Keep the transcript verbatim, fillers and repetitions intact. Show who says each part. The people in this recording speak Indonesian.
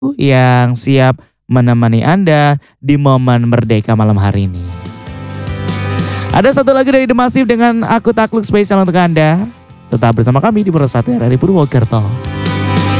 Speaker 1: yang siap menemani Anda di momen merdeka malam hari ini. Ada satu lagi dari The Massive dengan Aku Takluk spesial untuk Anda. Tetap bersama kami di Pro satu R R I Purwokerto.